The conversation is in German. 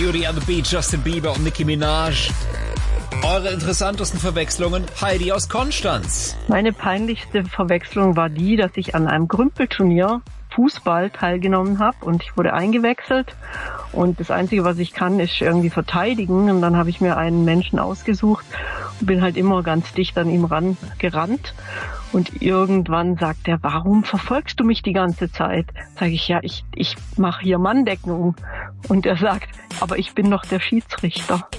Beauty and the Beat, Justin Bieber und Nicki Minaj. Eure interessantesten Verwechslungen, Heidi aus Konstanz. Meine peinlichste Verwechslung war die, dass ich an einem Grümpelturnier Fußball teilgenommen habe und ich wurde eingewechselt und das Einzige, was ich kann, ist irgendwie verteidigen und dann habe ich mir einen Menschen ausgesucht und bin halt immer ganz dicht an ihm rangerannt und irgendwann sagt er, warum verfolgst du mich die ganze Zeit? Sage ich, ja, ich mache hier Manndeckung und er sagt, aber ich bin doch der Schiedsrichter.